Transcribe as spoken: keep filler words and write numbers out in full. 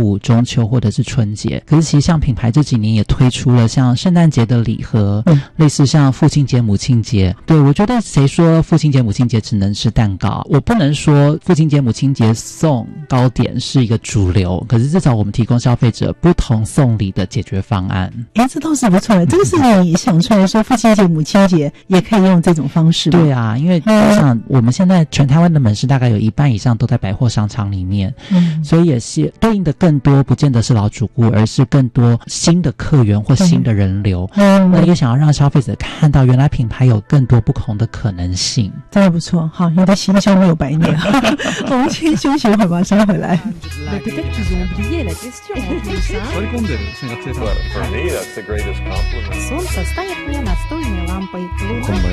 五、中秋或者是春节。可是其实像品牌这几年也推出了像圣诞节的礼盒，嗯，类似像父亲节、母亲节。对，我觉得谁说父亲节、母亲节只能吃蛋糕？我不能说父亲节、母亲节送糕点是一个主流，可是至少我们提供消费者不同送礼的解决方案。 诶，这倒是不错的，这个是你想出来说父亲节、母亲节也可以用这种方式吗？ 对啊，因为我想我们现在全台湾的门市大概有一半以上都在百货商场里面，嗯，所以也是对应的更多不见得是老主顾，而是更多新的客源或新的人流。嗯，那也想要让消费者看到原来品牌有更多不同的可能性。 真的不错，好，你的行销没有白念。我们先休息一会儿，马上回来。 Peut-être qu'ils ont oublié la question en plus, hein? For me, that's the greatest compliment. Солнце стоит мне настольной лампой.